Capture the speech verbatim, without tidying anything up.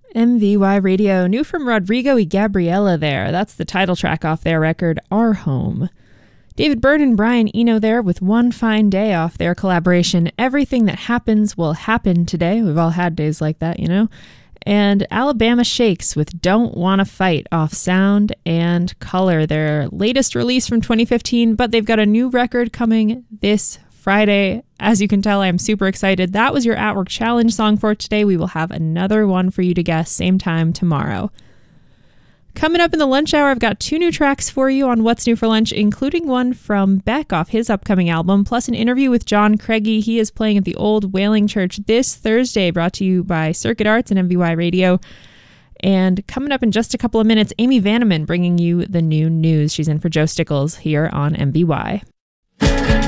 M V Y Radio, new from Rodrigo y Gabriela there. That's the title track off their record, Our Home. David Byrne and Brian Eno there with One Fine Day off their collaboration, Everything That Happens Will Happen Today. We've all had days like that, you know. And Alabama Shakes with Don't Wanna Fight off Sound and Color, their latest release from twenty fifteen, but they've got a new record coming this Friday. As you can tell, I'm super excited. That was your At Work Challenge song for today. We will have another one for you to guess same time tomorrow. Coming up in the lunch hour, I've got two new tracks for you on What's New for Lunch, including one from Beck off his upcoming album, plus an interview with John Craigie. He is playing at the Old Whaling Church this Thursday, brought to you by Circuit Arts and M V Y Radio. And coming up in just a couple of minutes, Amy Vanneman bringing you the new news. She's in for Joe Stickles here on M V Y.